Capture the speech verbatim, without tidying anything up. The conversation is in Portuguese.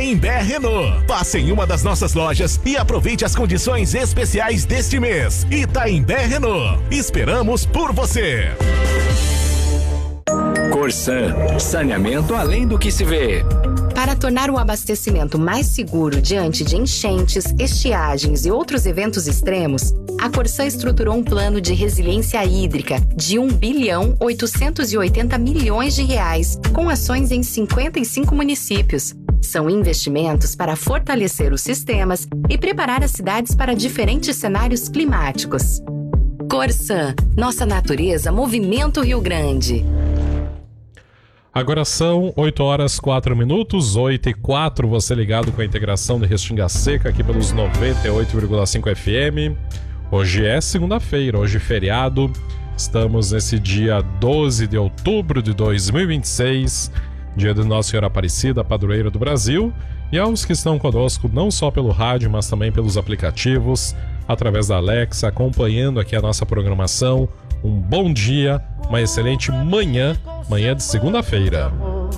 Itaimbé Renault. Passe em uma das nossas lojas e aproveite as condições especiais deste mês. Itaimbé Renault. Esperamos por você. Corsan, saneamento além do que se vê. Para tornar o abastecimento mais seguro diante de enchentes, estiagens e outros eventos extremos, a Corsan estruturou um plano de resiliência hídrica de um bilhão oitocentos e oitenta milhões de reais, com ações em cinquenta e cinco municípios. São investimentos para fortalecer os sistemas e preparar as cidades para diferentes cenários climáticos. Corsan, nossa natureza, Movimento Rio Grande. Agora são oito horas e quatro minutos, oito e quatro, você ligado com a integração de Restinga Seca aqui pelos noventa e oito vírgula cinco F M. Hoje é segunda-feira, hoje feriado, estamos nesse dia doze de outubro de dois mil e vinte e seis, dia de Nossa Senhora Aparecida, padroeira do Brasil, e aos que estão conosco não só pelo rádio, mas também pelos aplicativos, através da Alexa, acompanhando aqui a nossa programação. Um bom dia, uma excelente manhã, manhã de segunda-feira.